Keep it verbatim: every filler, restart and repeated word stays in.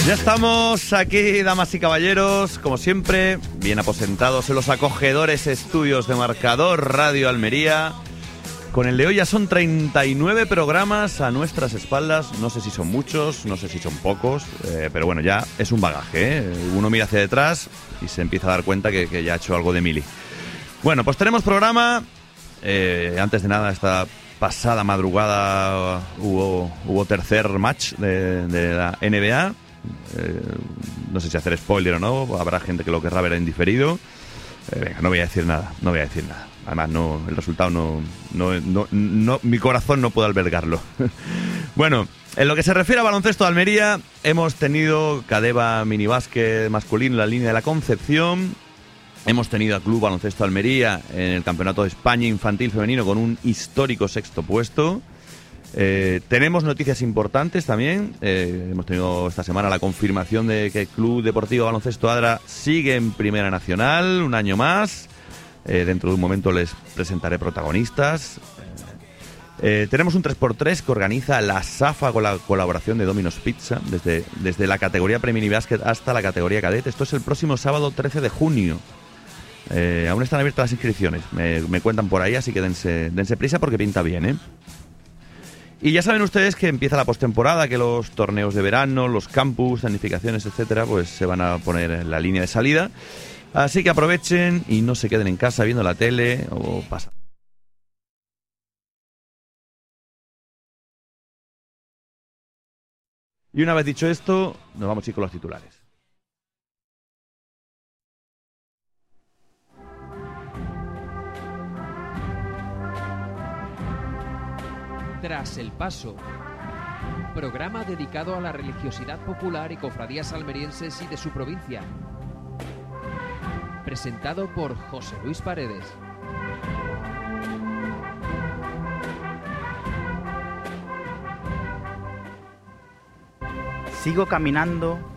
Ya estamos aquí, damas y caballeros, como siempre, bien aposentados en los acogedores estudios de Marcador Radio Almería. Con el de hoy ya son treinta y nueve programas a nuestras espaldas. No sé si son muchos, no sé si son pocos, eh, pero bueno, ya es un bagaje, ¿eh? Uno mira hacia detrás y se empieza a dar cuenta que, que ya ha hecho algo de mili. Bueno, pues tenemos programa. Eh, antes de nada, esta pasada madrugada hubo, hubo tercer match de, de la N B A. Eh, no sé si hacer spoiler o no, habrá gente que lo querrá ver en diferido. Eh, venga, no voy a decir nada, no voy a decir nada. Además, no, el resultado no, no, no, no, mi corazón no puede albergarlo. Bueno, en lo que se refiere a baloncesto de Almería, hemos tenido Cadeva minibásquet masculino en la línea de la Concepción. Hemos tenido a Club Baloncesto Almería en el Campeonato de España Infantil Femenino con un histórico sexto puesto. Eh, tenemos noticias importantes también. Eh, hemos tenido esta semana la confirmación de que el Club Deportivo Baloncesto Adra sigue en Primera Nacional un año más. Eh, dentro de un momento les presentaré protagonistas. Eh, tenemos un tres por tres que organiza la SAFA con la colaboración de Domino's Pizza desde, desde la categoría Pre-Mini Basket hasta la categoría cadete. Esto es el próximo sábado trece de junio. Eh, aún están abiertas las inscripciones, me, me cuentan por ahí, así que dense, dense prisa porque pinta bien, ¿eh? Y ya saben ustedes que empieza la postemporada, que los torneos de verano, los campus, zonificaciones, etcétera, pues se van a poner en la línea de salida. Así que aprovechen y no se queden en casa viendo la tele o pasando. Y una vez dicho esto, nos vamos a ir con los titulares. Tras el Paso, programa dedicado a la religiosidad popular y cofradías almerienses y de su provincia. Presentado por José Luis Paredes. Sigo caminando